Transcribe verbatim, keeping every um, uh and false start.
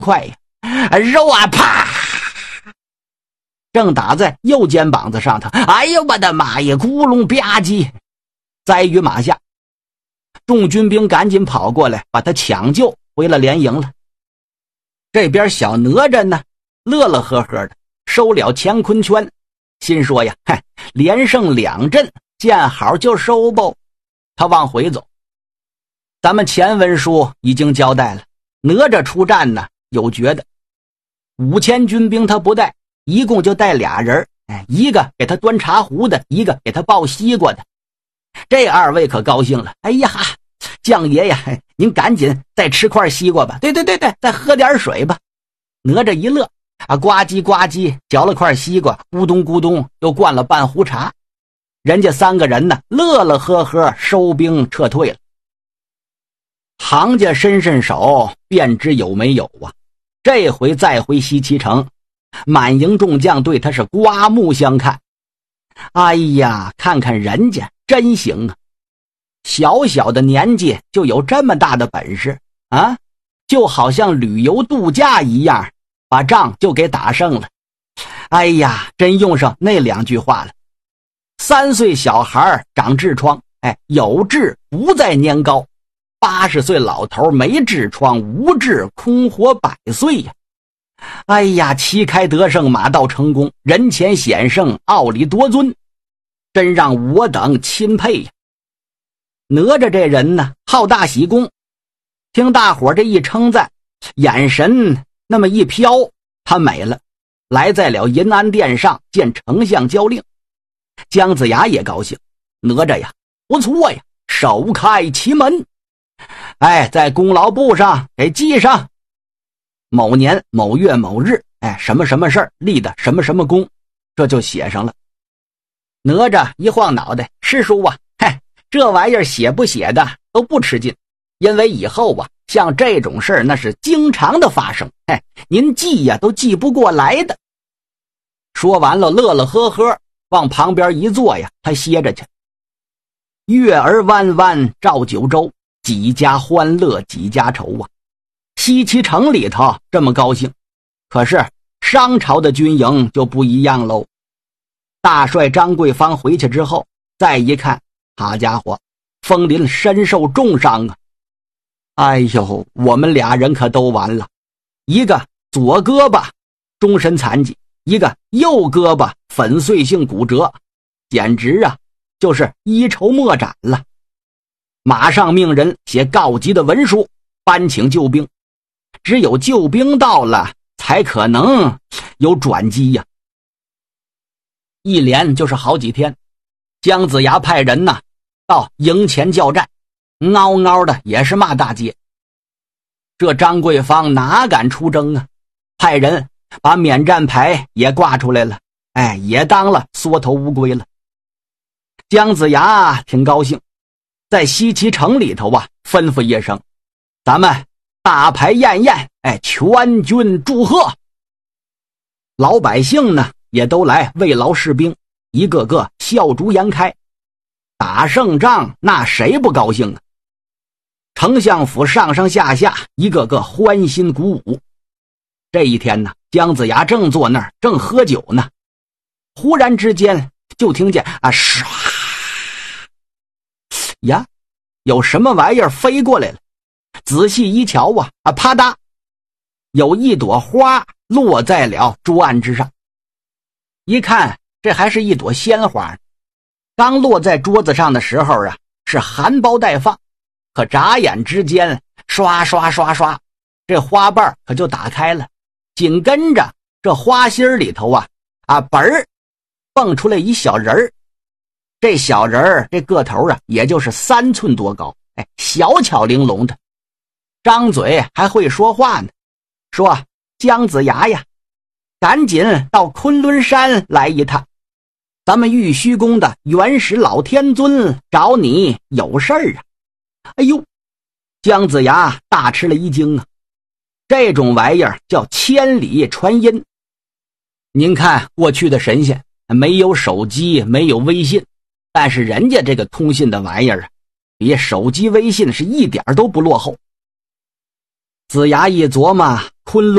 快呀！肉啊，啪！正打在右肩膀子上头，哎呦我的妈呀！咕隆吧唧，栽于马下。众军兵赶紧跑过来，把他抢救回了连营了。这边小哪吒呢，乐乐呵呵的收了乾坤圈，心说呀，嗨，连胜两阵，见好就收吧。他往回走。咱们前文书已经交代了，哪吒出战呢，有诀的。五千军兵他不带，一共就带俩人，哎，一个给他端茶壶的，一个给他抱西瓜的。这二位可高兴了，哎呀，将爷呀，您赶紧再吃块西瓜吧，对对对对，再喝点水吧。哪吒一乐啊，呱唧呱唧嚼了块西瓜，咕咚咕咚又灌了半壶茶。人家三个人呢，乐乐呵呵收兵撤退了。行家伸伸手，便知有没有啊。这回再回西岐城，满营众将对他是刮目相看。哎呀，看看人家真行啊，小小的年纪就有这么大的本事啊，就好像旅游度假一样，把仗就给打胜了。哎呀，真用上那两句话了，三岁小孩长痔疮，哎，有痔不在年高，八十岁老头没痔疮无痔空活百岁呀。哎呀，旗开得胜，马到成功，人前显圣，傲里夺尊，真让我等钦佩呀。哪吒这人呢，好大喜功，听大伙这一称赞，眼神那么一飘，他美了，来在了银安殿上见丞相交令。姜子牙也高兴，哪吒呀，不错呀，首开奇门，哎，在功劳簿上给记上某年某月某日，哎，什么什么事儿立的什么什么功，这就写上了。哪吒一晃脑袋，师叔啊，嘿，这玩意儿写不写的都不吃劲，因为以后啊，像这种事儿那是经常的发生，嘿，您记呀都记不过来的。说完了，乐乐呵呵往旁边一坐呀，他歇着去。月儿弯弯照九州，几家欢乐几家愁啊。西岐城里头这么高兴，可是商朝的军营就不一样喽。大帅张桂芳回去之后，再一看，好家伙，风林身受重伤啊！哎呦，我们俩人可都完了，一个左胳膊终身残疾，一个右胳膊粉碎性骨折，简直啊就是一筹莫展了。马上命人写告急的文书，搬请救兵，只有救兵到了才可能有转机呀。一连就是好几天，姜子牙派人呢到营前叫战，嗷嗷的也是骂大街。这张桂芳哪敢出征啊，派人把免战牌也挂出来了，哎，也当了缩头乌龟了。姜子牙挺高兴，在西岐城里头啊吩咐一声，咱们大牌宴宴，哎，全军祝贺。老百姓呢也都来慰劳士兵，一个个笑逐颜开。打胜仗那谁不高兴啊？丞相府上上下下一个个欢欣鼓舞。这一天呢，姜子牙正坐那儿正喝酒呢，忽然之间就听见啊唰呀，有什么玩意儿飞过来了。仔细一瞧啊啊啪嗒，有一朵花落在了桌案之上。一看，这还是一朵鲜花，刚落在桌子上的时候啊是含苞待放，可眨眼之间刷刷刷刷，这花瓣可就打开了，紧跟着这花心里头啊啊本儿蹦出来一小人儿。这小人儿这个头啊也就是三寸多高，哎，小巧玲珑的，张嘴还会说话呢，说姜子牙呀，赶紧到昆仑山来一趟，咱们玉虚宫的元始老天尊找你有事儿啊。哎呦，姜子牙大吃了一惊啊，这种玩意儿叫千里传音。您看过去的神仙没有手机没有微信，但是人家这个通信的玩意儿啊，比手机微信是一点都不落后。子牙一琢磨，昆仑